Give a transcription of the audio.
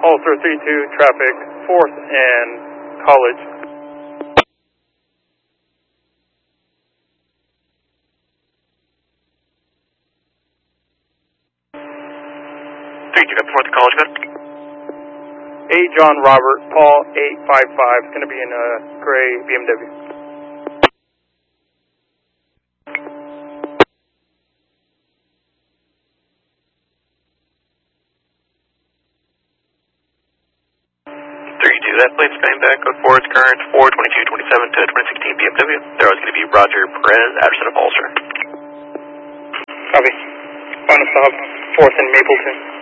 Ulster 32, traffic, 4th and College. North College, man. 8 John Robert, Paul 855. It's going to be in a gray BMW. That plate's coming back on forwards current 42227 to 2016 BMW. There was going to be Roger Perez, Anderson of Ulster. Copy. Final stop, 4th and Mapleton.